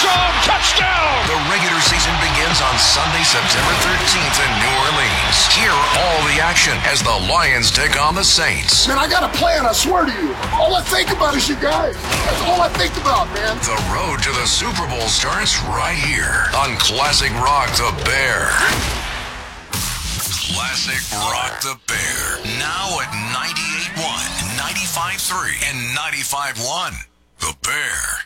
zone. Touchdown. The regular season begins on Sunday, September 13th in New Orleans. Hear all the action as the Lions take on the Saints. Man, I got a plan, I swear to you. All I think about is you guys. That's all I think about, man. The road to the Super Bowl starts right here on Classic Rock the Bear. Classic Rock the Bear. Now at 98.1, 95.3, and 95.1. The Bear.